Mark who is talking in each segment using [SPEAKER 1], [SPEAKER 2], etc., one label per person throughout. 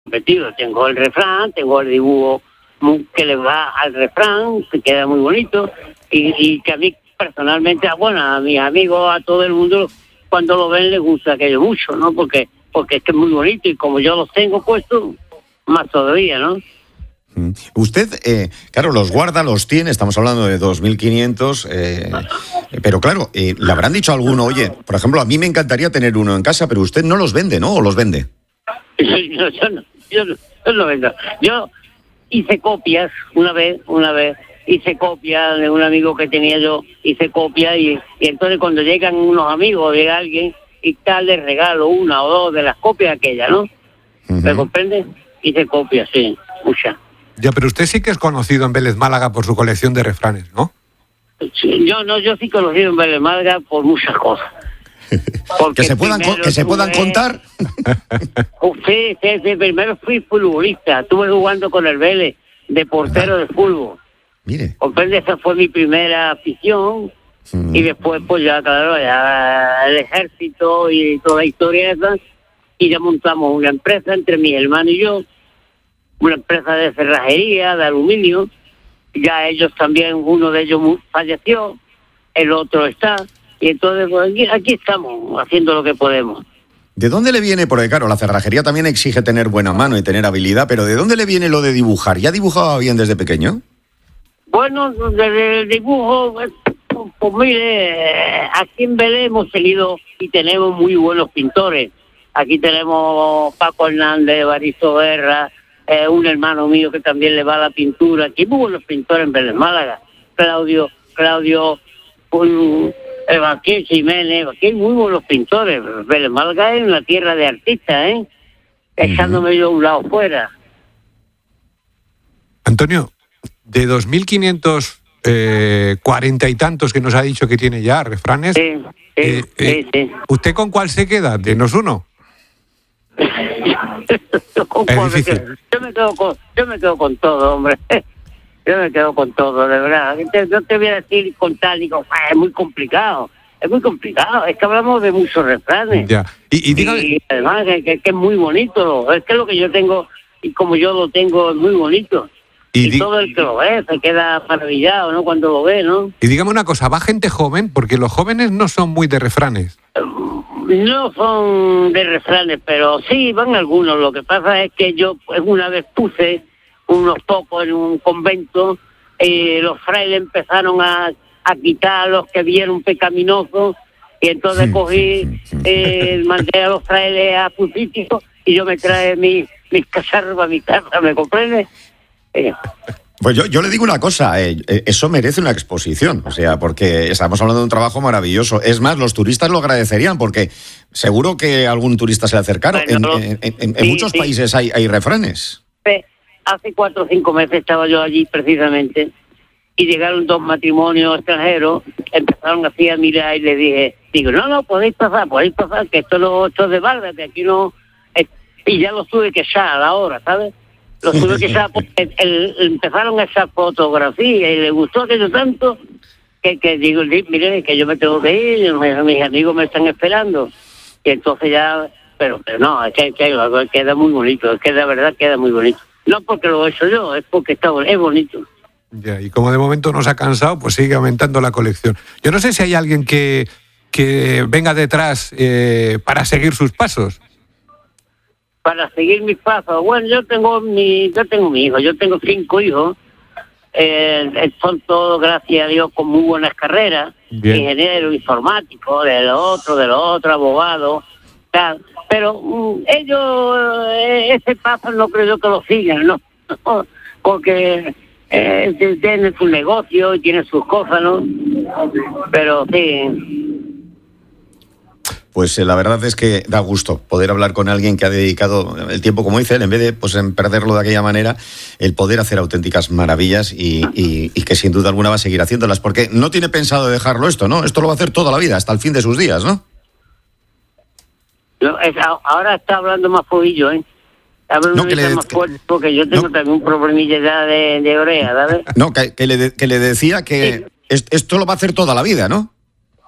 [SPEAKER 1] repetido. Tengo el refrán, tengo el dibujo que le va al refrán, que queda muy bonito, y que a mí personalmente, bueno, a mis amigos, a todo el mundo, cuando lo ven les gusta aquello mucho, ¿no? Porque es que es muy bonito, y como yo los tengo puestos, más todavía, ¿no?
[SPEAKER 2] Usted, claro, los guarda, los tiene, estamos hablando de 2.500, pero claro, le habrán dicho a alguno, oye, por ejemplo, a mí me encantaría tener uno en casa, pero usted no los vende, ¿no? ¿O los vende?
[SPEAKER 1] Yo no vendo. Yo hice copias una vez, hice copias de un amigo que tenía yo, hice copias, y entonces cuando llegan unos amigos, llega alguien, y tal, les regalo una o dos de las copias aquellas, ¿no? ¿Me comprende? Hice copias, sí, muchas.
[SPEAKER 3] Ya, pero usted sí que es conocido en Vélez Málaga por su colección de refranes, ¿no?
[SPEAKER 1] Sí, yo sí conocido en Vélez Málaga por muchas cosas.
[SPEAKER 2] Que se puedan contar.
[SPEAKER 1] Sí, primero fui futbolista, estuve jugando con el Vélez de portero de fútbol.
[SPEAKER 2] Mire.
[SPEAKER 1] Comprende, esa fue mi primera afición. Y después, pues ya, claro, ya el ejército y toda la historia esa, y ya montamos una empresa entre mi hermano y yo, una empresa de cerrajería, de aluminio. Ya ellos también, uno de ellos falleció, el otro está, y entonces pues, aquí estamos haciendo lo que podemos.
[SPEAKER 2] ¿De dónde le viene? Porque claro, la cerrajería también exige tener buena mano y tener habilidad, pero ¿de dónde le viene lo de dibujar? ¿Ya dibujaba bien desde pequeño?
[SPEAKER 1] Bueno, desde el dibujo, pues mire, aquí en Vélez hemos tenido y tenemos muy buenos pintores. Aquí tenemos Paco Hernández, Baristo Guerra, un hermano mío que también le va a la pintura. Aquí hay muy buenos pintores en Vélez Málaga. Claudio, aquí Jiménez, aquí hay muy buenos pintores. Vélez Málaga es una tierra de artistas, echándome yo un lado fuera.
[SPEAKER 3] Antonio, de 2.540 y tantos que nos ha dicho que tiene ya refranes,
[SPEAKER 1] sí.
[SPEAKER 3] ¿Usted con cuál se queda? Denos uno. Es difícil.
[SPEAKER 1] Yo me quedo con todo, hombre. Yo me quedo con todo, de verdad. No te voy a decir con tal, digo, es muy complicado. Es muy complicado. Es que hablamos de muchos refranes.
[SPEAKER 3] Ya. Y dígame...
[SPEAKER 1] Y además que es muy bonito. Es que lo que yo tengo, y como yo lo tengo, es muy bonito. Y todo el que lo ve se queda maravillado, ¿no? Cuando lo ve, ¿no?
[SPEAKER 3] Y dígame una cosa, ¿va gente joven? Porque los jóvenes no son muy de refranes.
[SPEAKER 1] No son de refranes, pero sí van algunos. Lo que pasa es que yo una vez puse unos pocos en un convento, los frailes empezaron a quitar a los que vieron pecaminosos, y entonces cogí, mandé a los frailes a su sitio, y yo me traje mis cacharros a mi casa, ¿me comprende?
[SPEAKER 2] Pues yo le digo una cosa, eso merece una exposición, o sea, porque estamos hablando de un trabajo maravilloso. Es más, los turistas lo agradecerían, porque seguro que algún turista se le acercaron. Bueno, en muchos países hay refranes.
[SPEAKER 1] Hace 4 o 5 meses estaba yo allí precisamente, y llegaron 2 matrimonios extranjeros, empezaron así a mirar, y les digo, no, podéis pasar, que esto es de Málaga, que aquí no... Y ya lo tuve que echar a la hora, ¿sabes? Lo tuve que echar porque empezaron a echar fotografías, y les gustó aquello tanto que digo, miren, que yo me tengo que ir, mis amigos me están esperando. Y entonces ya, pero no, es que queda muy bonito, es que de verdad queda muy bonito. No porque lo he hecho yo, es porque es bonito.
[SPEAKER 3] Ya, y como de momento no se ha cansado, pues sigue aumentando la colección. Yo no sé si hay alguien que venga detrás para seguir sus pasos.
[SPEAKER 1] Para seguir mis pasos. Bueno, yo tengo mi hijo, yo tengo 5 hijos, son todos, gracias a Dios, con muy buenas carreras, ingeniero, informático, de lo otro, abogado, tal. Pero ellos, ese paso no creo yo que lo sigan, ¿no? Porque tienen su negocio y tienen sus cosas, ¿no? Pero sí...
[SPEAKER 2] Pues la verdad es que da gusto poder hablar con alguien que ha dedicado el tiempo, como dice él, en vez de en perderlo de aquella manera, el poder hacer auténticas maravillas y que sin duda alguna va a seguir haciéndolas, porque no tiene pensado dejarlo esto, ¿no? Esto lo va a hacer toda la vida, hasta el fin de sus días, ¿no?
[SPEAKER 1] No, ahora está hablando más fluido, ¿eh? Hablando más fuerte, porque yo tengo también un problemilla ya de oreja, ¿sabes?
[SPEAKER 2] No, que le decía que esto lo va a hacer toda la vida, ¿no?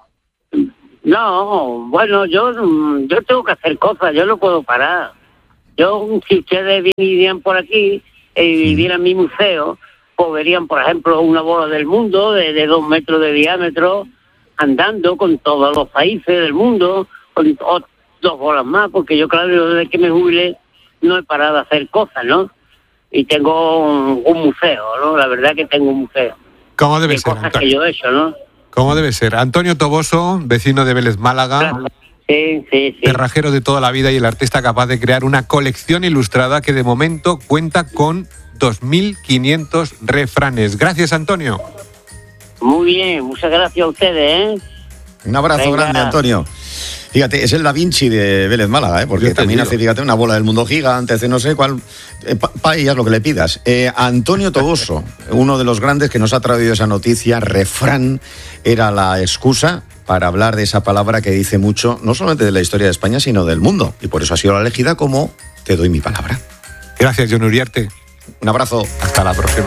[SPEAKER 1] No, bueno, yo tengo que hacer cosas, yo no puedo parar. Si ustedes vinirían por aquí y vieran mi museo, pues verían, por ejemplo, una bola del mundo de 2 metros de diámetro, andando con todos los países del mundo, con 2 bolas más, porque yo, claro, desde que me jubilé no he parado de hacer cosas, ¿no? Y tengo un museo, ¿no? La verdad que tengo un museo.
[SPEAKER 3] ¿Cómo debe ser,
[SPEAKER 1] cosas
[SPEAKER 3] Antonio?
[SPEAKER 1] que yo he hecho, ¿no?
[SPEAKER 3] ¿Cómo debe ser? Antonio Toboso, vecino de Vélez Málaga,
[SPEAKER 1] Claro. Sí.
[SPEAKER 3] cerrajero de toda la vida y el artista capaz de crear una colección ilustrada que de momento cuenta con 2.500 refranes. Gracias, Antonio.
[SPEAKER 1] Muy bien, muchas gracias a ustedes, ¿eh?
[SPEAKER 2] Un abrazo
[SPEAKER 1] Venga.
[SPEAKER 2] grande, Antonio. Fíjate, es el Da Vinci de Vélez Málaga, ¿eh? Porque
[SPEAKER 3] Yo te
[SPEAKER 2] también
[SPEAKER 3] digo.
[SPEAKER 2] hace, fíjate, una bola del mundo gigante, hace no sé cuál. Paellas, lo que le pidas. Antonio Toboso, uno de los grandes que nos ha traído esa noticia, refrán, era la excusa para hablar de esa palabra que dice mucho, no solamente de la historia de España, sino del mundo. Y por eso ha sido la elegida como Te doy mi palabra.
[SPEAKER 3] Gracias, John Uriarte.
[SPEAKER 2] Un abrazo.
[SPEAKER 3] Hasta la próxima.